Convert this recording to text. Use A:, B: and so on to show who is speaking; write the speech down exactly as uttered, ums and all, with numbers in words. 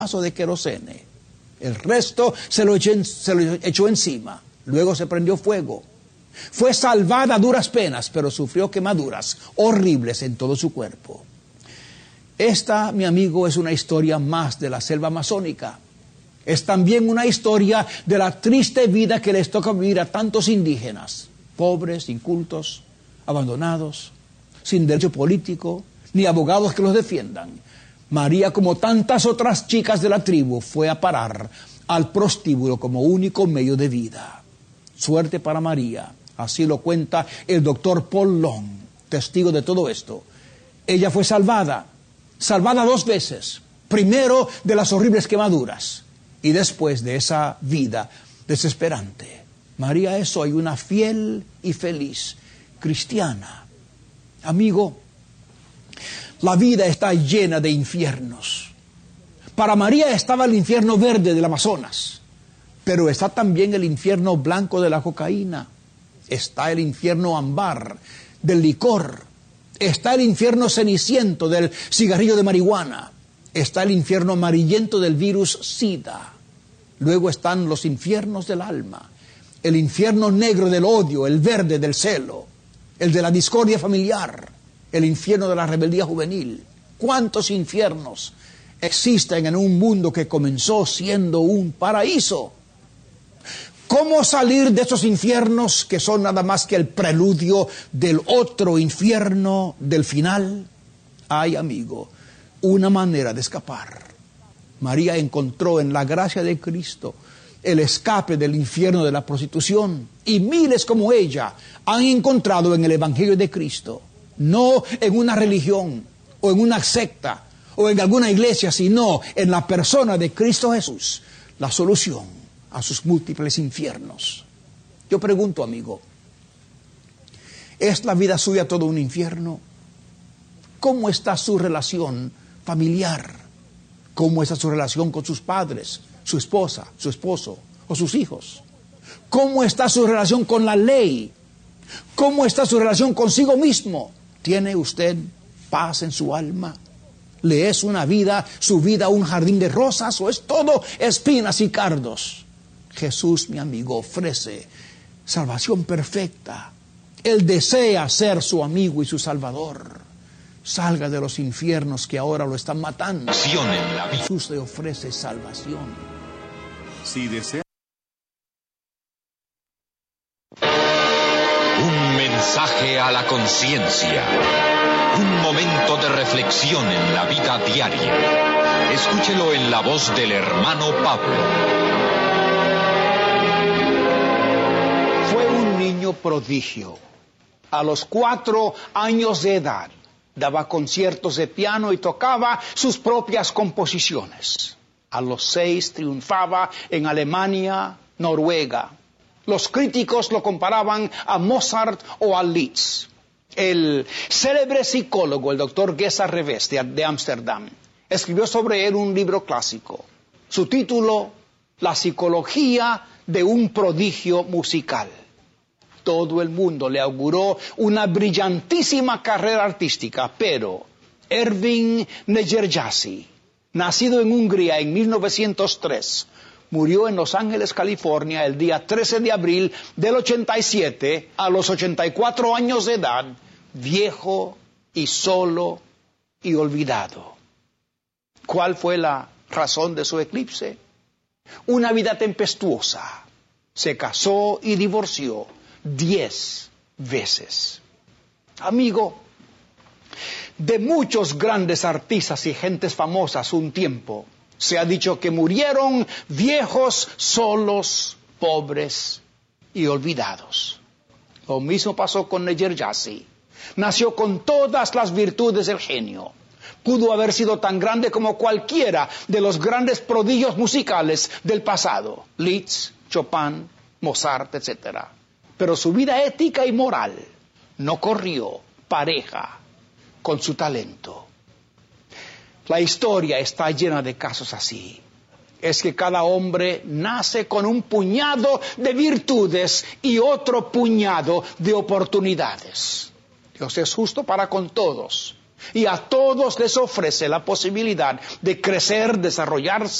A: vaso de querosene. El resto se lo, echó, se lo echó encima. Luego se prendió fuego. Fue salvada a duras penas, pero sufrió quemaduras horribles en todo su cuerpo. Esta, mi amigo, es una historia más de la selva amazónica. Es también una historia de la triste vida que les toca vivir a tantos indígenas, pobres, incultos, abandonados, sin derecho político, ni abogados que los defiendan. María, como tantas otras chicas de la tribu, fue a parar al prostíbulo como único medio de vida. Suerte para María, así lo cuenta el doctor Paul Long, testigo de todo esto. Ella fue salvada, salvada dos veces. Primero de las horribles quemaduras y después de esa vida desesperante. María es hoy una fiel y feliz cristiana. Amigo, la vida está llena de infiernos. Para María estaba el infierno verde del Amazonas, pero está también el infierno blanco de la cocaína, está el infierno ámbar del licor, está el infierno ceniciento del cigarrillo de marihuana, está el infierno amarillento del virus SIDA. Luego están los infiernos del alma, el infierno negro del odio, el verde del celo, el de la discordia familiar, el infierno de la rebeldía juvenil. ¿Cuántos infiernos existen en un mundo que comenzó siendo un paraíso? ¿Cómo salir de esos infiernos que son nada más que el preludio del otro infierno del final? Ay, amigo, una manera de escapar. María encontró en la gracia de Cristo el escape del infierno de la prostitución, y miles como ella han encontrado en el Evangelio de Cristo, no en una religión o en una secta o en alguna iglesia, sino en la persona de Cristo Jesús, la solución a sus múltiples infiernos. Yo pregunto, amigo, ¿es la vida suya todo un infierno? ¿Cómo está su relación familiar? ¿Cómo está su relación con sus padres, su esposa, su esposo o sus hijos? ¿Cómo está su relación con la ley? ¿Cómo está su relación consigo mismo? ¿Tiene usted paz en su alma? ¿Le es una vida, su vida un jardín de rosas, o es todo espinas y cardos? Jesús, mi amigo, ofrece salvación perfecta. Él desea ser su amigo y su salvador. Salga de los infiernos que ahora lo están matando. Jesús le ofrece salvación.
B: Si desea
C: un mensaje a la conciencia, un momento de reflexión en la vida diaria. Escúchelo en la voz del hermano Pablo.
A: Fue un niño prodigio. A los cuatro años de edad daba conciertos de piano y tocaba sus propias composiciones. A los seis triunfaba en Alemania, Noruega. Los críticos lo comparaban a Mozart o a Liszt. El célebre psicólogo, el doctor Gesa Revés de Ámsterdam, escribió sobre él un libro clásico. Su título, La psicología de un prodigio musical. Todo el mundo le auguró una brillantísima carrera artística, pero Ervin Negyergyasi, nacido en Hungría en mil novecientos tres, murió en Los Ángeles, California, el día trece de abril del ochenta y siete, a los ochenta y cuatro años de edad, viejo y solo y olvidado. ¿Cuál fue la razón de su eclipse? Una vida tempestuosa. Se casó y divorció diez veces. Amigo, de muchos grandes artistas y gentes famosas un tiempo, se ha dicho que murieron viejos, solos, pobres y olvidados. Lo mismo pasó con Negyergyasi. Nació con todas las virtudes del genio. Pudo haber sido tan grande como cualquiera de los grandes prodigios musicales del pasado. Liszt, Chopin, Mozart, etcétera. Pero su vida ética y moral no corrió pareja con su talento. La historia está llena de casos así. Es que cada hombre nace con un puñado de virtudes y otro puñado de oportunidades. Dios es justo para con todos. Y a todos les ofrece la posibilidad de crecer, desarrollarse